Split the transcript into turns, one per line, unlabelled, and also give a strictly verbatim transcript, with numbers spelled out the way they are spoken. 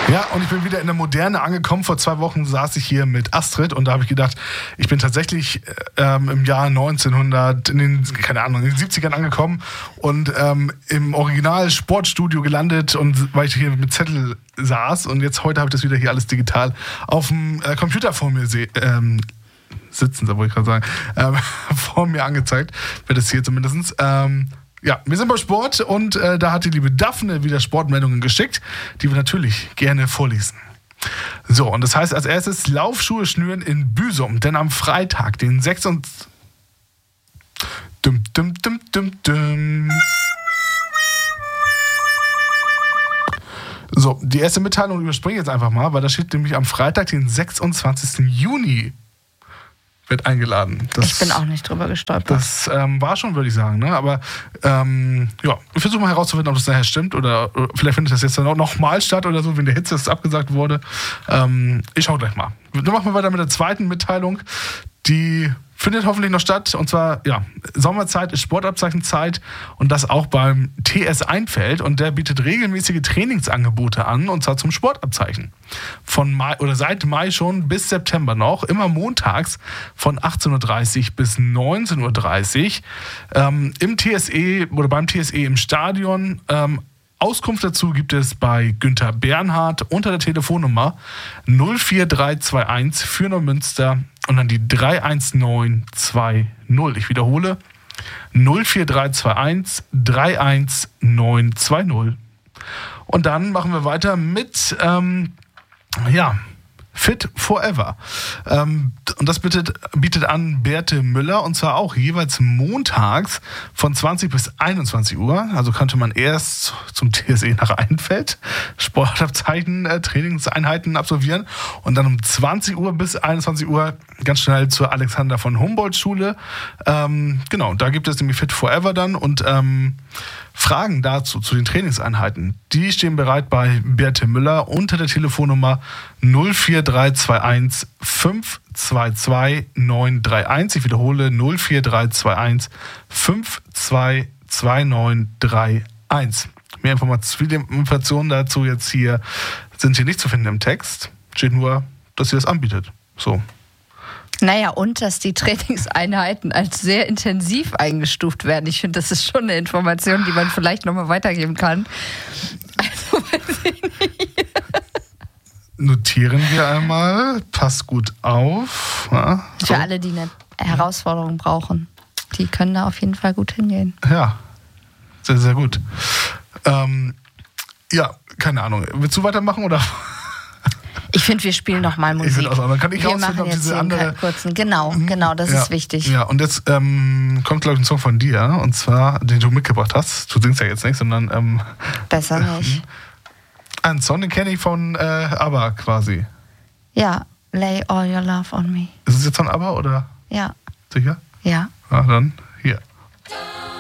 Ja, und ich bin wieder in der Moderne angekommen. Vor zwei Wochen saß ich hier mit Astrid und da habe ich gedacht, ich bin tatsächlich ähm, im Jahr neunzehnhundert, in den, keine Ahnung, in den siebzigern angekommen und ähm, im Original Sportstudio gelandet und weil ich hier mit Zettel saß und jetzt heute habe ich das wieder hier alles digital auf dem äh, Computer vor mir sehe. Ähm, sitzen, da wollte ich gerade sagen, ähm, vor mir angezeigt, wird es hier zumindest. Ähm, Ja, wir sind bei Sport und äh, da hat die liebe Daphne wieder Sportmeldungen geschickt, die wir natürlich gerne vorlesen. So, und das heißt als erstes Laufschuhe schnüren in Büsum, denn am Freitag, den sechsundzwanzigsten Dum, dum, dum, dum, dum. So, die erste Mitteilung überspringe ich jetzt einfach mal, weil da steht nämlich am Freitag, den sechsundzwanzigsten Juni wird eingeladen. Das,
ich bin auch nicht drüber gestolpert.
Das ähm, war schon, würde ich sagen. Ne? Aber ähm, ja, ich versuche mal herauszufinden, ob das nachher stimmt oder, oder vielleicht findet das jetzt noch, noch mal statt oder so, wenn der Hitze jetzt abgesagt wurde. Ähm, ich schaue gleich mal. Dann machen wir weiter mit der zweiten Mitteilung. Die findet hoffentlich noch statt. Und zwar, ja, Sommerzeit ist Sportabzeichenzeit und das auch beim T S Einfeld. Und der bietet regelmäßige Trainingsangebote an, und zwar zum Sportabzeichen. Von Mai, oder seit Mai schon bis September noch, immer montags von achtzehn Uhr dreißig bis neunzehn Uhr dreißig ähm, im T S E oder beim T S E im Stadion. Ähm, Auskunft dazu gibt es bei Günther Bernhard unter der Telefonnummer null vier drei zwei eins für Neumünster und dann die drei eins neun zwei null. Ich wiederhole, null vier drei zwei eins drei eins neun zwei null. Und dann machen wir weiter mit, ähm, ja, Fit Forever. Ähm, und das bietet, bietet an Berthe Müller, und zwar auch jeweils montags von zwanzig bis einundzwanzig Uhr. Also könnte man erst zum T S E nach Einfeld Sportabzeichen, äh, Trainingseinheiten absolvieren und dann um zwanzig Uhr bis einundzwanzig Uhr ganz schnell zur Alexander von Humboldt Schule. Ähm, genau, da gibt es nämlich Fit Forever dann und ähm, Fragen dazu, zu den Trainingseinheiten, die stehen bereit bei Berthe Müller unter der Telefonnummer null vier drei zwei eins fünf zwei zwei neun drei eins. Ich wiederhole null vier drei zwei eins fünf zwei zwei neun drei eins. Mehr Informationen dazu jetzt hier sind hier nicht zu finden im Text. Steht nur, dass sie das anbietet. So.
Naja, und dass die Trainingseinheiten als sehr intensiv eingestuft werden. Ich finde, das ist schon eine Information, die man vielleicht nochmal weitergeben kann. Also, weiß ich nicht.
Notieren wir einmal. Passt gut auf. Ja, so.
Für alle, die eine Herausforderung brauchen. Die können da auf jeden Fall gut hingehen.
Ja, sehr, sehr gut. Ähm, ja, keine Ahnung. Willst du weitermachen oder...
Ich finde, wir spielen nochmal Musik.
Ich auch, dann kann ich
wir
rausfinden, ob diese andere...
kurzen. Genau, genau, das
ja,
ist wichtig.
Ja, und jetzt ähm, kommt, glaube ich, ein Song von dir, und zwar, den du mitgebracht hast. Du singst ja jetzt nicht, sondern... Ähm,
Besser nicht.
Äh, ein Song, den kenne ich von äh, ABBA quasi.
Ja, Lay All Your Love on Me.
Ist es jetzt von ABBA, oder?
Ja.
Sicher?
Ja.
Ah, dann hier.